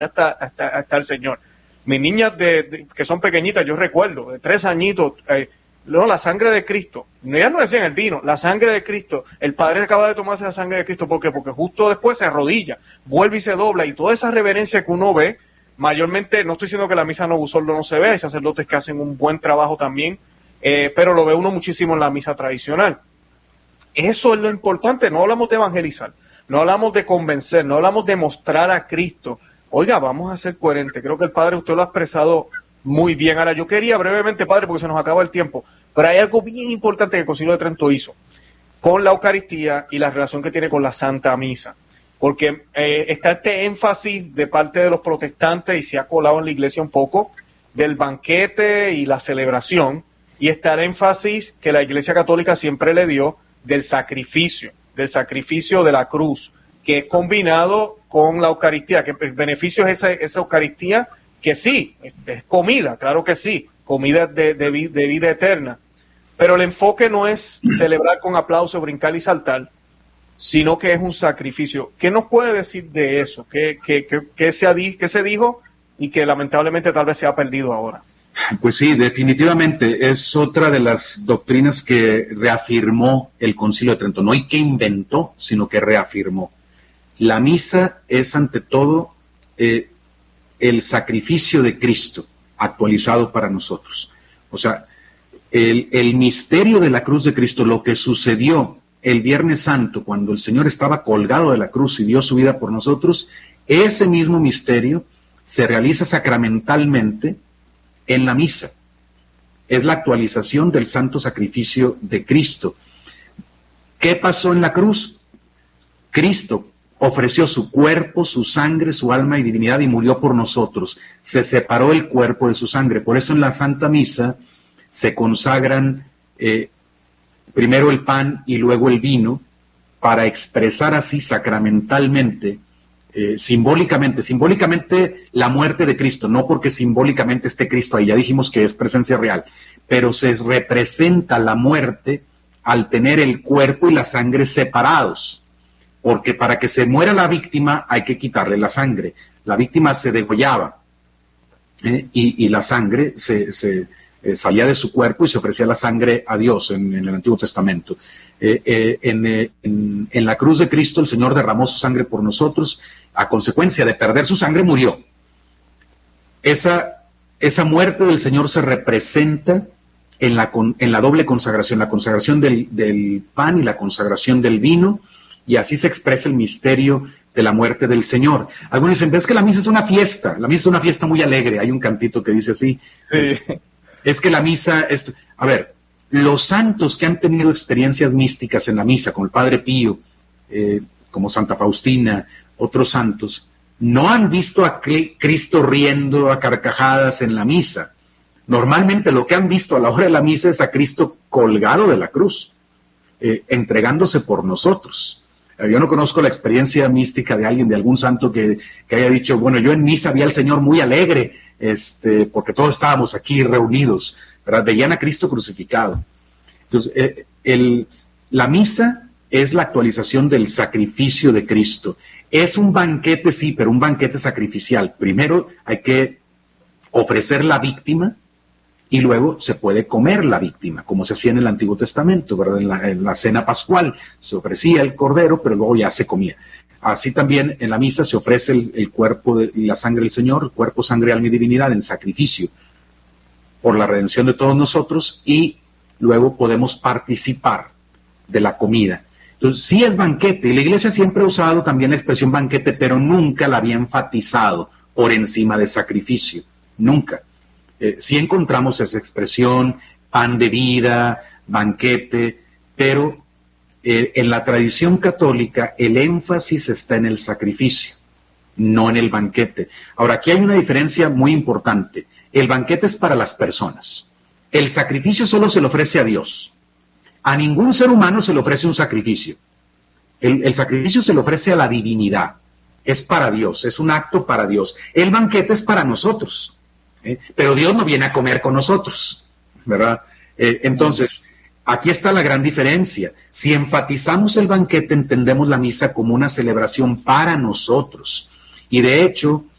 hasta el Señor. Mis niñas que son pequeñitas, yo recuerdo, de 3 añitos, no, la sangre de Cristo. Ellas no decían el vino, la sangre de Cristo. El padre acaba de tomarse la sangre de Cristo. ¿Por qué? Porque justo después se arrodilla, vuelve y se dobla. Y toda esa reverencia que uno ve, mayormente, no estoy diciendo que la misa Novus Ordo no se vea, hay sacerdotes que hacen un buen trabajo también, pero lo ve uno muchísimo en la misa tradicional. Eso es lo importante, no hablamos de evangelizar, no hablamos de convencer, no hablamos de mostrar a Cristo. Oiga, vamos a ser coherentes. Creo que el padre, usted lo ha expresado muy bien. Ahora, yo quería brevemente, padre, porque se nos acaba el tiempo, pero hay algo bien importante que el Concilio de Trento hizo con la Eucaristía y la relación que tiene con la Santa Misa. Porque está este énfasis de parte de los protestantes, y se ha colado en la Iglesia un poco, del banquete y la celebración, y está el énfasis que la Iglesia Católica siempre le dio del sacrificio de la cruz, que es combinado con la Eucaristía, que el beneficio es esa Eucaristía, que sí, es comida, claro que sí, comida de vida eterna, pero el enfoque no es celebrar con aplauso, brincar y saltar, sino que es un sacrificio. ¿Qué nos puede decir de eso? ¿Qué se dijo y que lamentablemente tal vez se ha perdido ahora? Pues sí, definitivamente es otra de las doctrinas que reafirmó el Concilio de Trento, no y que inventó, sino que reafirmó. La misa es ante todo el sacrificio de Cristo actualizado para nosotros. O sea, el misterio de la cruz de Cristo, lo que sucedió el Viernes Santo cuando el Señor estaba colgado de la cruz y dio su vida por nosotros, ese mismo misterio se realiza sacramentalmente en la misa. Es la actualización del santo sacrificio de Cristo. ¿Qué pasó en la cruz? Cristo ofreció su cuerpo, su sangre, su alma y divinidad y murió por nosotros. Se separó el cuerpo de su sangre. Por eso en la Santa Misa se consagran primero el pan y luego el vino, para expresar así sacramentalmente, simbólicamente la muerte de Cristo, no porque simbólicamente esté Cristo ahí, ya dijimos que es presencia real, pero se representa la muerte al tener el cuerpo y la sangre separados, porque para que se muera la víctima hay que quitarle la sangre. La víctima se degollaba y la sangre salía de su cuerpo y se ofrecía la sangre a Dios en el Antiguo Testamento. En la cruz de Cristo el Señor derramó su sangre por nosotros. A consecuencia de perder su sangre murió. Esa muerte del Señor se representa en la doble consagración, la consagración del pan y la consagración del vino, y así se expresa el misterio de la muerte del Señor. Algunos dicen, es que la misa es una fiesta muy alegre. Hay un cantito que dice así, sí. Es que la misa es... A ver, los santos que han tenido experiencias místicas en la misa, como el Padre Pío, como Santa Faustina, otros santos, no han visto a Cristo riendo a carcajadas en la misa. Normalmente lo que han visto a la hora de la misa es a Cristo colgado de la cruz, entregándose por nosotros. Yo no conozco la experiencia mística de alguien, de algún santo que haya dicho, bueno, yo en misa vi al Señor muy alegre, porque todos estábamos aquí reunidos, ¿verdad? Veían a Cristo crucificado. Entonces, la misa es la actualización del sacrificio de Cristo. Es un banquete, sí, pero un banquete sacrificial. Primero hay que ofrecer la víctima y luego se puede comer la víctima, como se hacía en el Antiguo Testamento, ¿verdad? En la cena pascual se ofrecía el cordero, pero luego ya se comía. Así también en la misa se ofrece el cuerpo y la sangre del Señor, cuerpo, sangre, alma y divinidad en sacrificio por la redención de todos nosotros, y luego podemos participar de la comida. Entonces, sí es banquete, y la Iglesia siempre ha usado también la expresión banquete, pero nunca la había enfatizado por encima de sacrificio, nunca. Sí encontramos esa expresión, pan de vida, banquete, pero en la tradición católica el énfasis está en el sacrificio, no en el banquete. Ahora, aquí hay una diferencia muy importante. El banquete es para las personas. El sacrificio solo se le ofrece a Dios. A ningún ser humano se le ofrece un sacrificio. El sacrificio se le ofrece a la divinidad. Es para Dios, es un acto para Dios. El banquete es para nosotros. Pero Dios no viene a comer con nosotros, ¿verdad? Entonces, aquí está la gran diferencia. Si enfatizamos el banquete, entendemos la misa como una celebración para nosotros. Y de hecho,